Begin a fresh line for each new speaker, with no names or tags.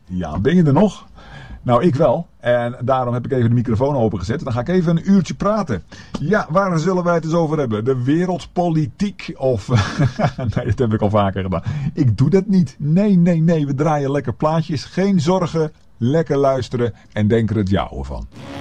Ja, ben je er nog? Nou, ik wel. En daarom heb ik even de microfoon opengezet. Dan ga ik even een uurtje praten. Ja, waar zullen wij het eens over hebben? De wereldpolitiek of... nee, dat heb ik al vaker gedaan. Ik doe dat niet. Nee. We draaien lekker plaatjes. Geen zorgen. Lekker luisteren en denk er het jouwe van.